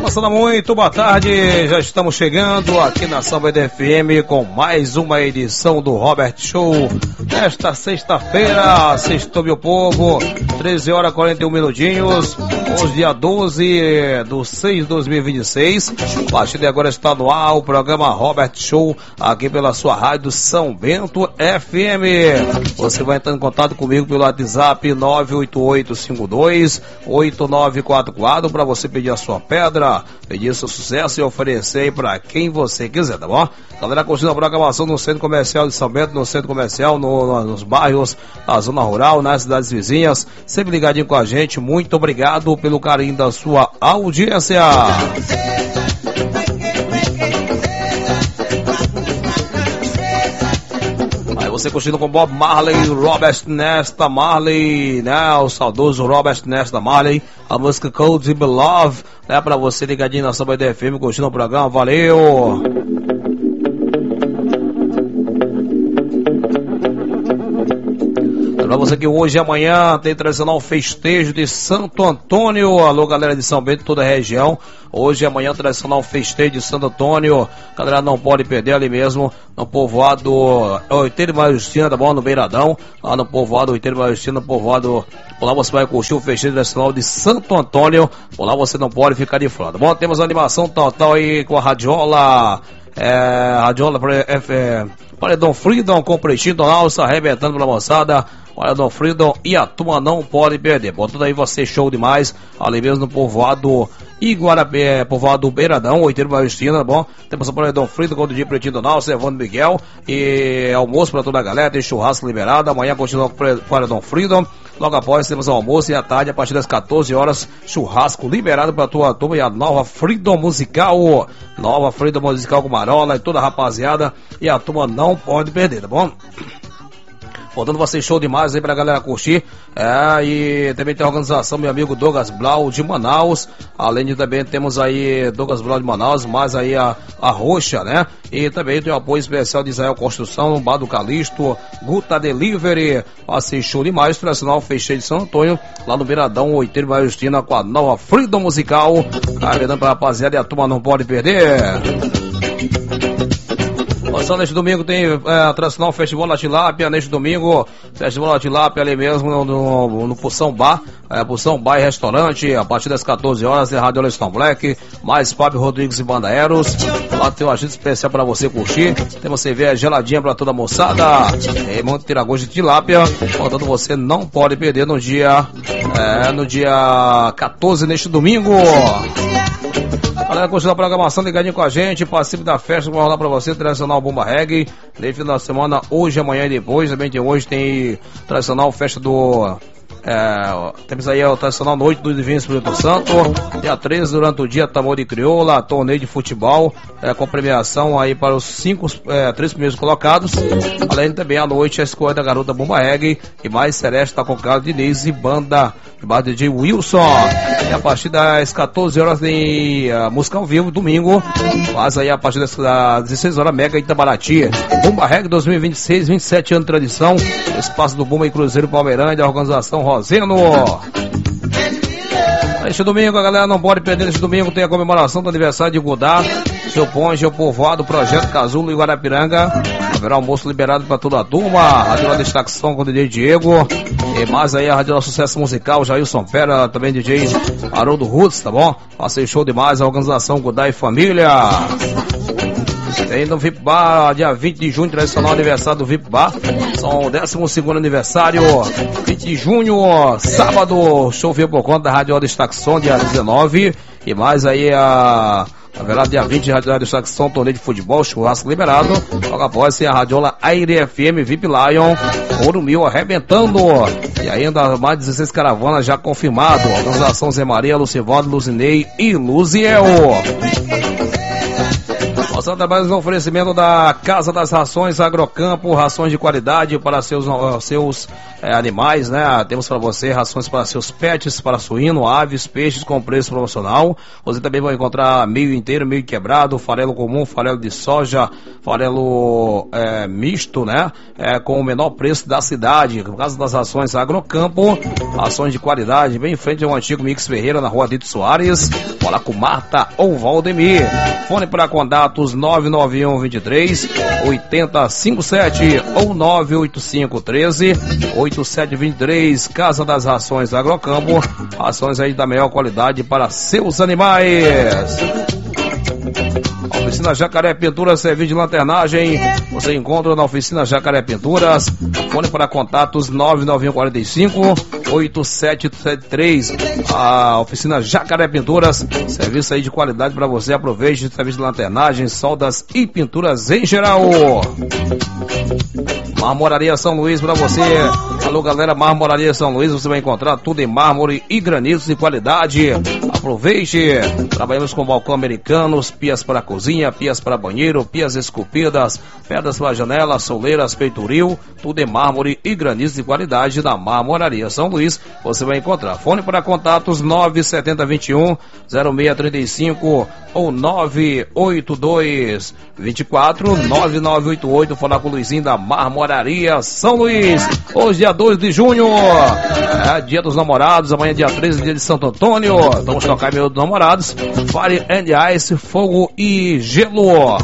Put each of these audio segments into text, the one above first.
Moçada, muito boa tarde, já estamos chegando aqui na Samba FM com mais uma edição do Robert Show, nesta sexta-feira, sextou meu povo, 13 horas 41 minutinhos, hoje dia 12/6 de 2026, a partir de agora está no ar o programa Robert Show, aqui pela sua rádio São Bento FM, você vai entrar em contato comigo pelo WhatsApp 988528944 para você pedir a sua pedra, pedir seu sucesso e oferecer aí pra quem você quiser, tá bom? Galera, curtindo a programação no Centro Comercial de São Bento, no Centro Comercial, nos bairros, na zona rural, nas cidades vizinhas, sempre ligadinho com a gente, muito obrigado pelo carinho da sua audiência. Você curtindo com Bob Marley, Robert Nesta Marley, né? O saudoso Robert Nesta Marley, a música Cold Be Love, né? Pra você ligadinho na Samba FM, curtindo o programa, valeu! Pra você que hoje e amanhã tem tradicional festejo de Santo Antônio. Alô, galera de São Bento, toda a região. Hoje e amanhã tradicional festejo de Santo Antônio. Galera, não pode perder ali mesmo, no povoado Oiteiro Maria Justina, tá bom? No Beiradão, lá no povoado Oiteiro Maria Justina, povoado. Por lá você vai curtir o festejo tradicional de Santo Antônio. Por lá você não pode ficar de fora, tá bom? Temos a animação total aí com a radiola. Radiola Paredão Freedom com Pretinho Donald, arrebentando pela moçada. Paredão Freedom e a turma não pode perder. Botando aí você, show demais. Ali mesmo no povoado Iguarapé, povoado Beiradão, Oiteiro Maria Justina, tá bom? Temos o Paredão Freedom com o DJ Pretinho Donald, Servando Miguel. E almoço pra toda a galera, tem churrasco liberado. Amanhã continua com o Paredão Freedom. Logo após temos o almoço e à tarde, a partir das 14 horas, churrasco liberado pra tua turma e a nova Freedom Musical. Nova Freedom Musical com Marola e toda a rapaziada. E a turma não pode perder, tá bom? Botando vocês show demais aí pra galera curtir. E também tem a organização, meu amigo Douglas Blau de Manaus. Além de também temos aí Douglas Blau de Manaus, mais aí a Roxa, né? E também tem o apoio especial de Israel Construção, Bar do Calixto, Guta Delivery. Vocês show demais, tradicional festejo de São Antônio, lá no Beiradão, Oiteiro Maria Justina, com a nova Freedom Musical. Carregando pra rapaziada e a turma não pode perder. Só neste domingo tem a tradicional Festival da Tilápia. Neste domingo, Festival da Tilápia ali mesmo no Poção Bar, Poção Bar e Restaurante. A partir das 14 horas tem a Rádio Stone Black, mais Fábio Rodrigues e Banda Eros. Lá tem um agente especial pra você curtir. Tem uma cerveja geladinha pra toda a moçada. E muito tiragosto de tilápia. Portanto, você não pode perder no dia 14, neste domingo. Galera, continua a programação, ligadinho com a gente, participe da festa que vai rolar pra você, tradicional Bomba Reggae, nesse final de semana, hoje, amanhã e depois, também tem hoje, tem tradicional festa do... temos aí a tradicional Noite do Divino Espírito Santo, dia 13 durante o dia, tambor de crioula, torneio de futebol, com premiação aí para os 3 primeiros colocados, além também à noite a escolha da garota Bomba Reggae, e mais Celeste tá com Carlos Diniz e banda DJ Wilson, e a partir das 14 horas tem música ao vivo, domingo, mas aí a partir das 16 horas, Mega Itabaraty, Bomba Reggae 2026, 27 anos de tradição, espaço do Bomba e Cruzeiro Palmeirante, da organização Roseno. Este domingo, a galera não pode perder. Este domingo tem a comemoração do aniversário de Godá, seu Ponge, o povoado, Projeto Casulo e Guarapiranga. Haverá almoço liberado para toda a turma. Rádio Distração com o DJ Diego. E mais aí a Rádio Sucesso Musical, Jailson Pera, também DJ Haroldo Roots, tá bom? Passei show demais, a organização Godá e Família. Tem no VIP Bar, dia 20 de junho, tradicional aniversário do VIP Bar. São o 12º aniversário, 20 de junho, sábado, show veio por conta da Rádio Distração, dia 19. E mais aí haverá dia 20 de Rádio Distração, torneio de futebol, churrasco liberado. Logo após tem a Radiola Aire FM, VIP Lion, Ouro Mil arrebentando. E ainda mais 16 caravanas já confirmado. Organização Zé Maria, Lucivaldo, Luzinei e Luziel. Passando trabalhos no oferecimento da Casa das Rações Agrocampo, rações de qualidade para seus animais, né? Temos para você rações para seus pets, para suíno, aves, peixes com preço promocional. Você também vai encontrar milho inteiro, milho quebrado, farelo comum, farelo de soja, farelo misto, né? Com o menor preço da cidade. Casa das Rações Agrocampo, rações de qualidade, bem em frente ao antigo Mix Ferreira, na rua Dito Soares. Fala com Marta ou Valdemir. Fone para contatos 991 23 8057 ou 985 13 8723. Casa das Rações Agrocampo, rações aí da melhor qualidade para seus animais. Oficina Jacaré Pinturas, serviço de lanternagem, você encontra na Oficina Jacaré Pinturas. Fone para contatos 99145 8773. A Oficina Jacaré Pinturas, serviço aí de qualidade para você. Aproveite o serviço de lanternagem, soldas e pinturas em geral. Marmoraria São Luís para você. Alô galera, Marmoraria São Luís, você vai encontrar tudo em mármore e granitos de qualidade. Aproveite. Trabalhamos com balcão americanos, pias para cozinha, pias para banheiro, pias esculpidas, pedras para janela, soleiras, peitoril, tudo em mármore e granitos de qualidade da Marmoraria São Luís. Você vai encontrar. Fone para contatos 97021 0635 ou 982 24 9988. Falar com o Luizinho da Marmoraria São Luís. Hoje, dia 2 de junho, dia dos namorados. Amanhã, dia 13, dia de Santo Antônio. Vamos tocar meio dos namorados. Fire and Ice, fogo e gelo.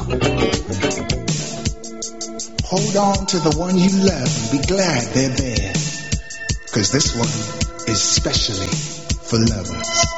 Hold on to the one you love and be glad they're there. 'Cause this one is specially for lovers.